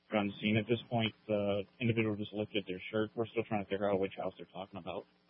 gun scene. At this point, the individual just lifted their shirt. We're still trying to figure out which house they're talking about.